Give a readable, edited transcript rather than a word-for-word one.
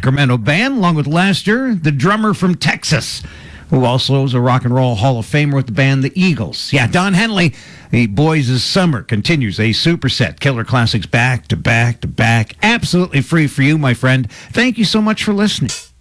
Sacramento band, along with Lester, the drummer from Texas, who also is a Rock and Roll Hall of Famer with the band The Eagles. Yeah, Don Henley, the Boys' Summer continues a superset. Killer classics back to back to back. Absolutely free for you, my friend. Thank you so much for listening.